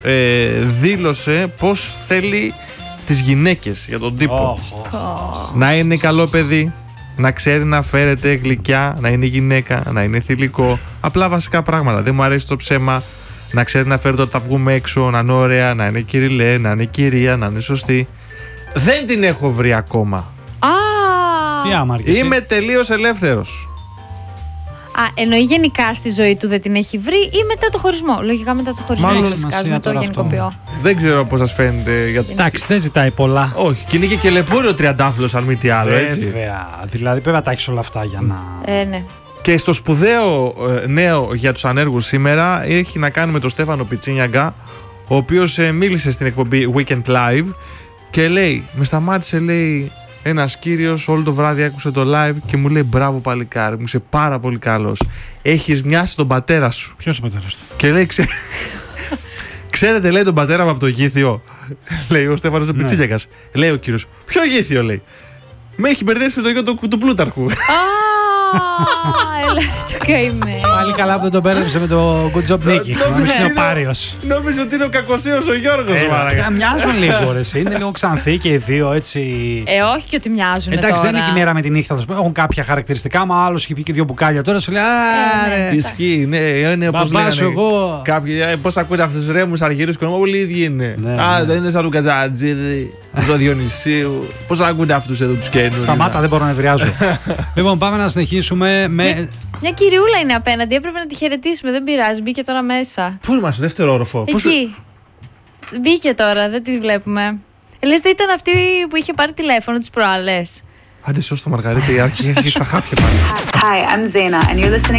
δήλωσε πως θέλει τις γυναίκες για τον τύπο. Να είναι καλό παιδί, να ξέρει να φέρεται γλυκιά, να είναι γυναίκα, να είναι θηλυκό. Απλά βασικά πράγματα. Δεν μου αρέσει το ψέμα. Να ξέρει να φέρει όταν θα βγούμε έξω, να είναι ωραία, να είναι κυριλέ, να είναι κυρία, να είναι σωστή. Δεν την έχω βρει ακόμα. Τι άμαρκες. Είμαι τελείως ελεύθερος. Εννοεί γενικά στη ζωή του δεν την έχει βρει ή μετά το χωρισμό. Λογικά μετά το χωρισμό. Μάλλον Σημασία το γενικοποιώ. Δεν ξέρω πώς σας φαίνεται. Εντάξει, δεν ζητάει πολλά. Όχι, και είναι και κελεπούριο τριαντάφυλλος, αν μη τι άλλο, έτσι. Βέβαια. Δηλαδή πρέπει να τα έχεις όλα αυτά για να. Ναι. Και στο σπουδαίο νέο για τους ανέργους σήμερα έχει να κάνει με τον Στέφανο Πιτσίνιαγκα, ο οποίος μίλησε στην εκπομπή Weekend Live και λέει, με σταμάτησε, λέει, ένας κύριος, όλο το βράδυ άκουσε το live και μου λέει μπράβο παλικάρι, μου είσαι πάρα πολύ καλός. Έχεις μοιάσει τον πατέρα σου. Ποιος ο πατέρας του? Και λέει, ξέρετε, λέει, τον πατέρα μου από το Γήθιο. Λέει ο Στέφανος ο Πιτσίνιαγκας. Λέει ο κύριος, ποιο Γήθιο, λέει? Με έχει μπερδέψει το γιο του Πλούταρχου. Έλα, το καημένο. Πάλι καλά που δεν τον πέρδεψε με το Good Job Nicky. Είναι ο Πάριος. Νόμιζε ότι είναι ο Κακοσίος ο Γιώργος. Μοιάζουν λίγο, ρε. Είναι λίγο ξανθοί και οι δύο έτσι. Όχι και ότι μοιάζουν. Εντάξει, δεν είναι η μέρα με τη νύχτα. Έχουν κάποια χαρακτηριστικά. Μα άλλο έχει πει και δύο μπουκάλια. Τώρα σου λέει άρε. Ισχύει, ναι, είναι όπως λέγανε. Κάποιοι, πώς ακούτε αυτούς τους ρέμους αργύρους και όλοι οι ίδιοι είναι. Δεν είναι σαν του Κατζατζίδη, του Διονυσίου. Πώς ακούτε αυτούς εδώ τους καινούριους? Σταμάτα, δεν μπορώ να ευρεάζω. Λοιπόν, πάμε να συνεχίσουμε με. Μια κυριούλα είναι απέναντι, έπρεπε να τη χαιρετήσουμε. Δεν πειράζει, μπήκε τώρα μέσα. Πού είμαστε, στο δεύτερο όροφο? Εκεί. Μπήκε τώρα, δεν τη βλέπουμε. Λες δεν ήταν αυτή που είχε πάρει τηλέφωνο τις προάλλες? Άντε σώσ' το Μαργαρίτα, η αρχή στα χάπια πάλι. Hi, I'm Zaina and you're listening